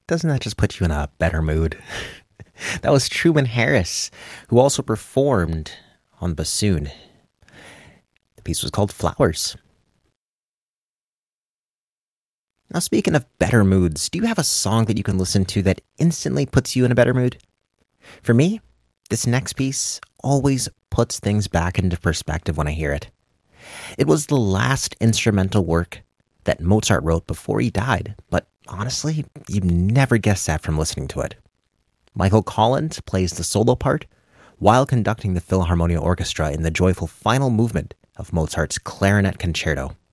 Doesn't that just put you in a better mood? That was Truman Harris, who also performed on the bassoon. The piece was called Flowers. Now, speaking of better moods, do you have a song that you can listen to that instantly puts you in a better mood? For me, this next piece always puts things back into perspective when I hear it. It was the last instrumental work that Mozart wrote before he died, but honestly, you'd never guess that from listening to it. Michael Collins plays the solo part while conducting the Philharmonia Orchestra in the joyful final movement of Mozart's Clarinet Concerto.